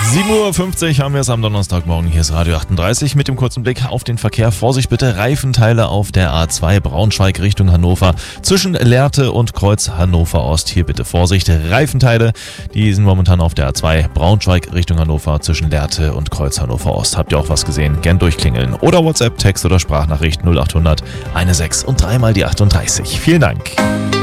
7:50 Uhr haben wir es am Donnerstagmorgen. Hier ist Radio 38 mit dem kurzen Blick auf den Verkehr. Vorsicht bitte, Reifenteile auf der A2 Braunschweig Richtung Hannover zwischen Lehrte und Kreuz Hannover Ost. Hier bitte Vorsicht, Reifenteile, die sind momentan auf der A2 Braunschweig Richtung Hannover zwischen Lehrte und Kreuz Hannover Ost. Habt ihr auch was gesehen? Gern durchklingeln oder WhatsApp, Text oder Sprachnachricht 0800 16 und 3 mal die 38. Vielen Dank.